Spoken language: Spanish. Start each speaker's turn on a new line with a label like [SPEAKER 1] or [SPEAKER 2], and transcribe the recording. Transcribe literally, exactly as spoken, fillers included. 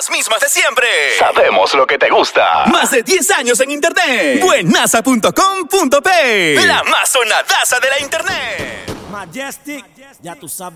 [SPEAKER 1] las mismas de siempre.
[SPEAKER 2] Sabemos lo que te gusta.
[SPEAKER 1] Más de diez años en internet. Buenaza punto com punto pe. La más sonadaza de la internet.
[SPEAKER 3] Majestic, ya tú sabes.